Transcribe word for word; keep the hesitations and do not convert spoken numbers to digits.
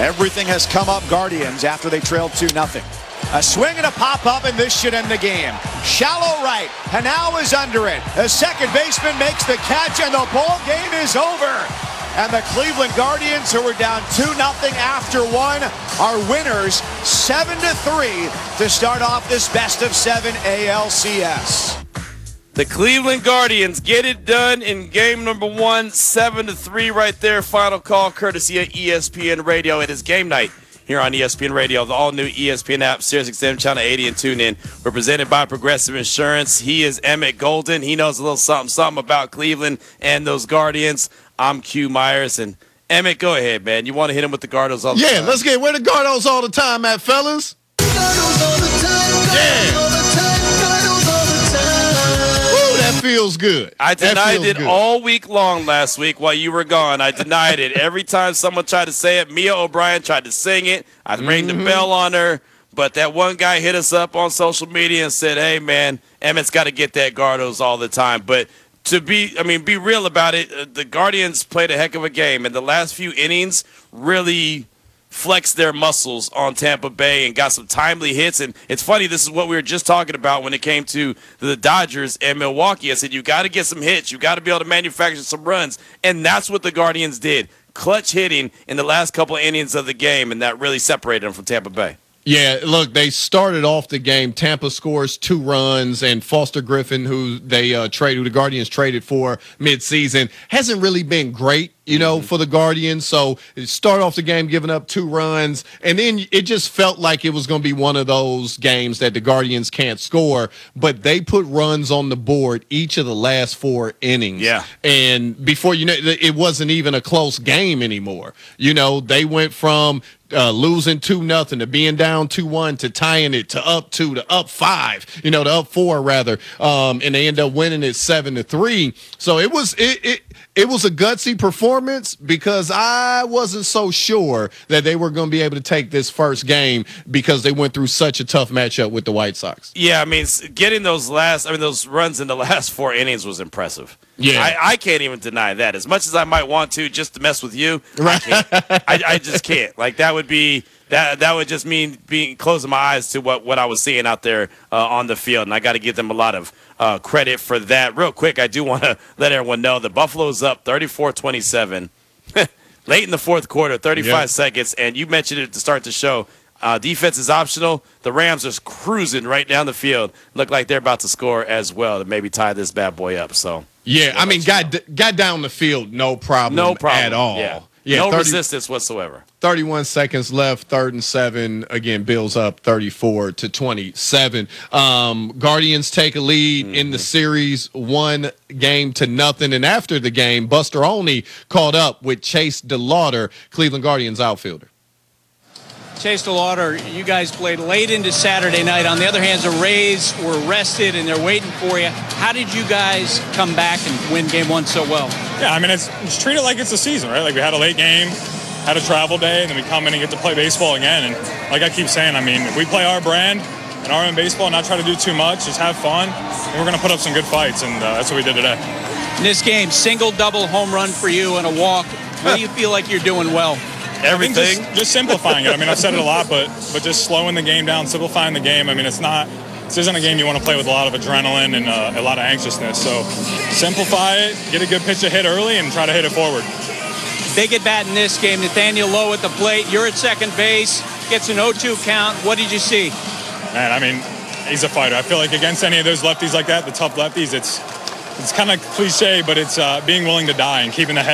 Everything has come up Guardians after they trailed two nothing. A swing and a pop-up, and this should end the game. Shallow right. Hanau is under it. The second baseman makes the catch, and the ball game is over. And the Cleveland Guardians, who were down two nothing after one, are winners seven to three to start off this best of seven A L C S. The Cleveland Guardians get it done in game number one, seven to three right there. Final call courtesy of E S P N Radio. It is game night here on E S P N Radio, the all-new E S P N app, SiriusXM Channel eighty, and TuneIn. We're presented by Progressive Insurance. He is Emmett Golden. He knows a little something, something about Cleveland and those Guardians. I'm Q Myers, and Emmett, go ahead, man. You want to hit him with the Gardos all the yeah, time? Yeah, let's get where the Gardos all the time at, fellas. Gardos all the time. Gardos yeah. all the time. Gardos all the time. Woo, that feels good. I denied it good. all week long last week while you were gone. I denied it. Every time someone tried to say it, Mia O'Brien tried to sing it. I rang mm-hmm. the bell on her. But that one guy hit us up on social media and said, hey, man, Emmett's got to get that Gardos all the time. But to be, I mean, be real about it, the Guardians played a heck of a game. And the last few innings really flexed their muscles on Tampa Bay and got some timely hits. And it's funny, this is what we were just talking about when it came to the Dodgers and Milwaukee. I said, you got to get some hits. You got to be able to manufacture some runs. And that's what the Guardians did. Clutch hitting in the last couple of innings of the game, and that really separated them from Tampa Bay. Yeah, look, they started off the game. Tampa scores two runs, and Foster Griffin, who they uh, trade, who the Guardians traded for midseason, hasn't really been great, you know, mm-hmm. for the Guardians. So it started off the game giving up two runs, and then it just felt like it was going to be one of those games that the Guardians can't score. But they put runs on the board each of the last four innings. Yeah, and before you know, it wasn't even a close game anymore. You know, they went from Uh, losing two nothing to being down two one to tying it to up two to up five, you know, to up four rather, um, and they end up winning it seven to three. So it was it it it was a gutsy performance because I wasn't so sure that they were going to be able to take this first game because they went through such a tough matchup with the White Sox. Yeah, I mean, getting those last, I mean, those runs in the last four innings was impressive. Yeah, I, I can't even deny that. As much as I might want to, just to mess with you, right. I can't. I, I just can't. Like that would be that. That would just mean being closing my eyes to what, what I was seeing out there uh, on the field, and I got to give them a lot of uh, credit for that. Real quick, I do want to let everyone know that Buffalo's up thirty-four twenty-seven late in the fourth quarter, thirty-five yep. seconds, and you mentioned it to start the show. Uh, defense is optional. The Rams are cruising right down the field. Look like they're about to score as well to maybe tie this bad boy up. So. Yeah, I mean, got d- got down the field, no problem, no problem at all. Yeah, yeah no thirty, resistance whatsoever. thirty-one seconds left, third and seven. Again, Bills up thirty-four to twenty-seven. Um, Guardians take a lead mm-hmm. in the series, one game to nothing. And after the game, Buster Olney caught up with Chase DeLauder, Cleveland Guardians outfielder. Chase DeLauder, you guys played late into Saturday night. On the other hand, the Rays were rested and they're waiting for you. How did you guys come back and win game one so well? Yeah, I mean, it's, it's treat it like it's a season, right? Like we had a late game, had a travel day, and then we come in and get to play baseball again. And like I keep saying, I mean, if we play our brand and our own baseball and not try to do too much, just have fun, and we're going to put up some good fights, and uh, that's what we did today. In this game, single, double, home run for you and a walk. What do you feel like you're doing well? Everything. Just, just simplifying it. I mean, I've said it a lot, but but just slowing the game down, simplifying the game. I mean, it's not, this isn't a game you want to play with a lot of adrenaline and uh, a lot of anxiousness. So simplify it, get a good pitch to hit early, and try to hit it forward. Big at bat in this game. Nathaniel Lowe at the plate. You're at second base. Gets an oh two count. What did you see? Man, I mean, he's a fighter. I feel like against any of those lefties like that, the tough lefties, it's it's kind of cliche, but it's uh, being willing to die and keeping the head